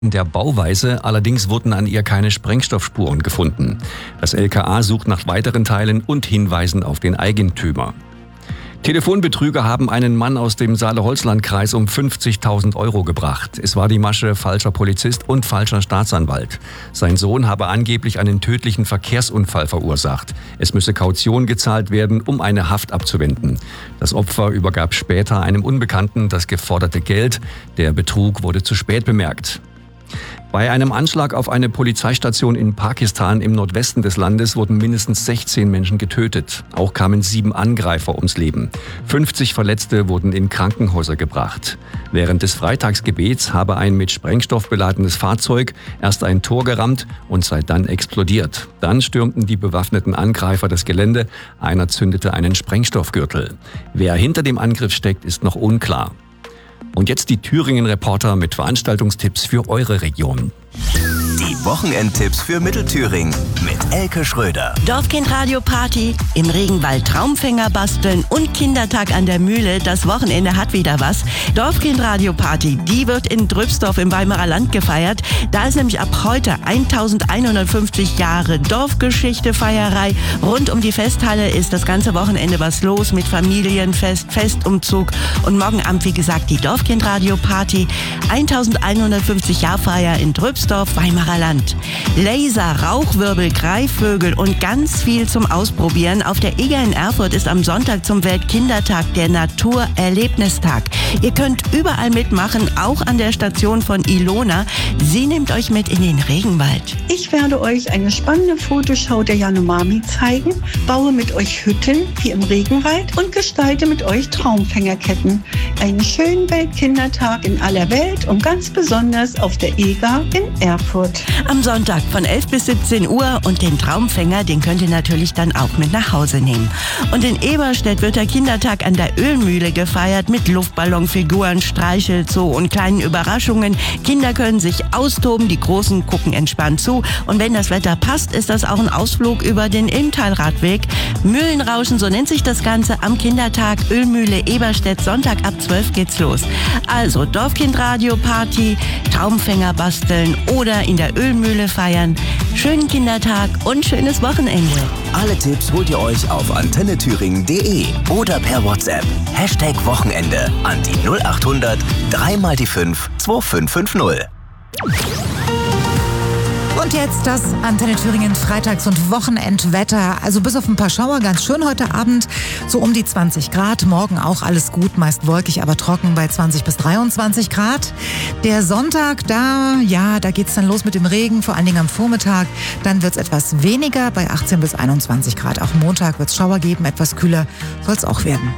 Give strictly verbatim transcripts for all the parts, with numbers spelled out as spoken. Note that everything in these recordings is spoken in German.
der Bauweise, allerdings wurden an ihr keine Sprengstoffspuren gefunden. Das L K A sucht nach weiteren Teilen und Hinweisen auf den Eigentümer. Telefonbetrüger haben einen Mann aus dem Saale-Holzland-Kreis um fünfzigtausend Euro gebracht. Es war die Masche falscher Polizist und falscher Staatsanwalt. Sein Sohn habe angeblich einen tödlichen Verkehrsunfall verursacht. Es müsse Kaution gezahlt werden, um eine Haft abzuwenden. Das Opfer übergab später einem Unbekannten das geforderte Geld. Der Betrug wurde zu spät bemerkt. Bei einem Anschlag auf eine Polizeistation in Pakistan im Nordwesten des Landes wurden mindestens sechzehn Menschen getötet. Auch kamen sieben Angreifer ums Leben. fünfzig Verletzte wurden in Krankenhäuser gebracht. Während des Freitagsgebets habe ein mit Sprengstoff beladenes Fahrzeug erst ein Tor gerammt und sei dann explodiert. Dann stürmten die bewaffneten Angreifer das Gelände. Einer zündete einen Sprengstoffgürtel. Wer hinter dem Angriff steckt, ist noch unklar. Und jetzt die Thüringen-Reporter mit Veranstaltungstipps für eure Region. Die Wochenendtipps für Mittelthüringen mit Elke Schröder. Dorfkindradio-Party, im Regenwald Traumfänger basteln und Kindertag an der Mühle. Das Wochenende hat wieder was. Dorfkindradio-Party, die wird in Drübsdorf im Weimarer Land gefeiert. Da ist nämlich ab heute eintausendeinhundertfünfzig Jahre Dorfgeschichte-Feierei. Rund um die Festhalle ist das ganze Wochenende was los mit Familienfest, Festumzug und morgen Abend, wie gesagt, die Dorfkindradio-Party. eintausendeinhundertfünfzig Jahre Feier in Drübsdorf, Weimarer Land. Laser, Rauchwirbel, Greifvögel und ganz viel zum Ausprobieren. Auf der Eger in Erfurt ist am Sonntag zum Weltkindertag der Naturerlebnistag. Ihr könnt überall mitmachen, auch an der Station von Ilona. Sie nimmt euch mit in den Regenwald. Ich werde euch eine spannende Fotoschau der Yanomami zeigen, baue mit euch Hütten wie im Regenwald und gestalte mit euch Traumfängerketten. Einen schönen Weltkindertag in aller Welt und ganz besonders auf der Eger in Erfurt. Am Sonntag von elf bis siebzehn Uhr und den Traumfänger, den könnt ihr natürlich dann auch mit nach Hause nehmen. Und in Eberstedt wird der Kindertag an der Ölmühle gefeiert mit Luftballonfiguren, Streichelzoo und kleinen Überraschungen. Kinder können sich austoben, die Großen gucken entspannt zu. Und wenn das Wetter passt, ist das auch ein Ausflug über den Ilmtalradweg. Mühlenrauschen, so nennt sich das Ganze, am Kindertag Ölmühle Eberstedt. Sonntag ab zwölf geht's los. Also Dorfkindradio-Party, Traumfänger basteln oder in der Ölmühle feiern. Schönen Kindertag und schönes Wochenende. Alle Tipps holt ihr euch auf antenne thüringen punkt de oder per WhatsApp. Hashtag Wochenende an die null acht hundert drei mal die fünf zwei fünf fünf null. Und jetzt das Antenne Thüringen Freitags- und Wochenendwetter. Also bis auf ein paar Schauer ganz schön heute Abend. So um die zwanzig Grad. Morgen auch alles gut, meist wolkig, aber trocken bei zwanzig bis dreiundzwanzig Grad. Der Sonntag, da, ja, da geht's dann los mit dem Regen, vor allen Dingen am Vormittag. Dann wird's etwas weniger bei achtzehn bis einundzwanzig Grad. Auch Montag wird's Schauer geben, etwas kühler soll's auch werden.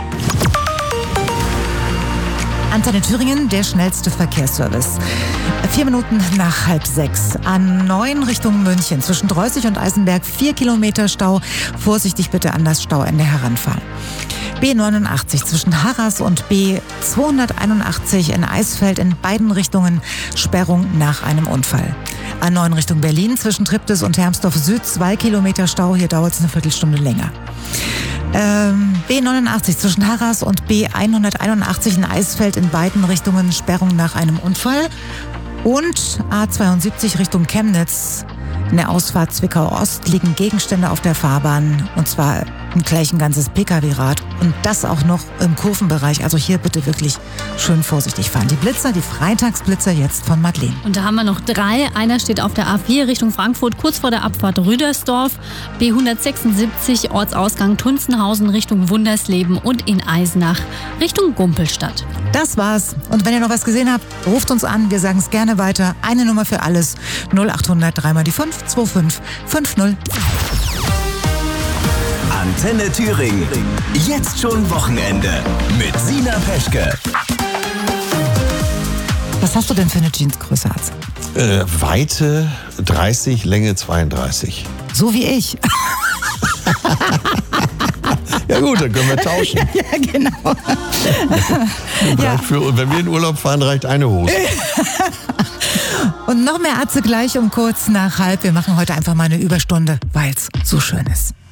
Antenne Thüringen, der schnellste Verkehrsservice. Vier Minuten nach halb sechs. A neun Richtung München. Zwischen Dreußig und Eisenberg vier Kilometer Stau. Vorsichtig bitte an das Stauende heranfahren. B neunundachtzig zwischen Harras und B zweihunderteinundachtzig in Eisfeld in beiden Richtungen Sperrung nach einem Unfall. A neun Richtung Berlin zwischen Triptis und Hermsdorf Süd zwei Kilometer Stau. Hier dauert es eine Viertelstunde länger. Ähm, B neunundachtzig zwischen Harras und B hunderteinundachtzig in Eisfeld in beiden Richtungen Sperrung nach einem Unfall. Und A zweiundsiebzig Richtung Chemnitz. In der Ausfahrt Zwickau-Ost liegen Gegenstände auf der Fahrbahn, und zwar gleich ein ganzes P K W-Rad und das auch noch im Kurvenbereich. Also hier bitte wirklich schön vorsichtig fahren. Die Blitzer, die Freitagsblitzer jetzt von Madeleine. Und da haben wir noch drei. Einer steht auf der A vier Richtung Frankfurt, kurz vor der Abfahrt Rüdersdorf. B hundertsechsundsiebzig Ortsausgang Tunzenhausen Richtung Wundersleben und in Eisenach Richtung Gumpelstadt. Das war's. Und wenn ihr noch was gesehen habt, ruft uns an. Wir sagen es gerne weiter. Eine Nummer für alles. null acht hundert drei mal die fünf zwei fünf fünf null. Antenne Thüringen. Jetzt schon Wochenende mit Sina Peschke. Was hast du denn für eine Jeansgröße, Arzt? Äh, Weite dreißig, Länge zweiunddreißig. So wie ich. Ja gut, dann können wir tauschen. Ja, genau. Ja. Für, wenn wir in Urlaub fahren, reicht eine Hose. Und noch mehr Atze gleich um kurz nach halb. Wir machen heute einfach mal eine Überstunde, weil es so schön ist.